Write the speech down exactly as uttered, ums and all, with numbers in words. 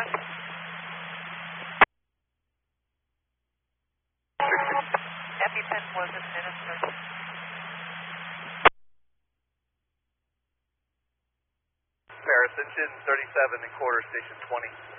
EpiPen was administered. Paris, engine thirty-seven and quarter, station twenty.